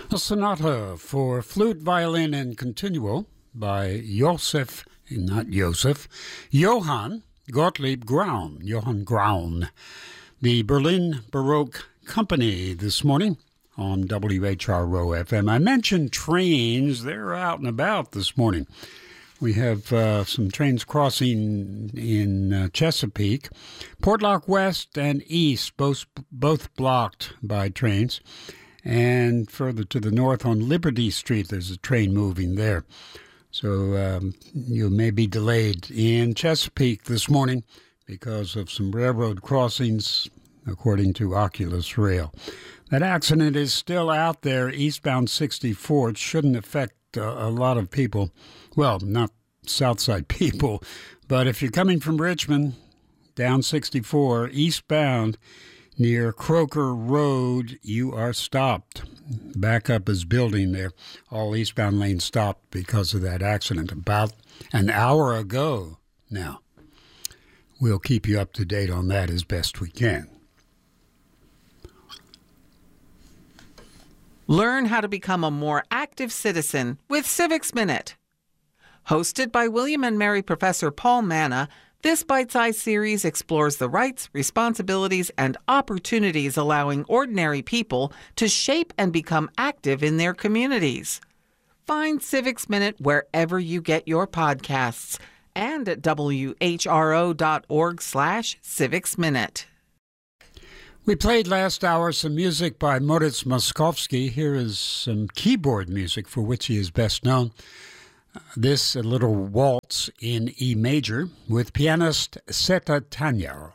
A sonata for flute, violin, and continuo by Johann Gottlieb Graun. Johann Graun. The Berlin Baroque Company this morning on WHRO FM. I mentioned trains. They're out and about this morning. We have some trains crossing in Chesapeake. Portlock West and East, both blocked by trains. And further to the north on Liberty Street, there's a train moving there. So you may be delayed in Chesapeake this morning because of some railroad crossings, according to Oculus Rail. That accident is still out there, eastbound 64. It shouldn't affect a lot of people. Well, not Southside people, but if you're coming from Richmond, down 64, eastbound, near Croker Road, you are stopped. Backup is building there. All eastbound lanes stopped because of that accident about an hour ago now. We'll keep you up to date on that as best we can. Learn how to become a more active citizen with Civics Minute. Hosted by William and Mary Professor Paul Manna, this bite-sized series explores the rights, responsibilities, and opportunities allowing ordinary people to shape and become active in their communities. Find Civics Minute wherever you get your podcasts and at whro.org/civicsminute. We played last hour some music by Moritz Moszkowski. Here is some keyboard music for which he is best known. This a little waltz in E major with pianist Seta Tanyar.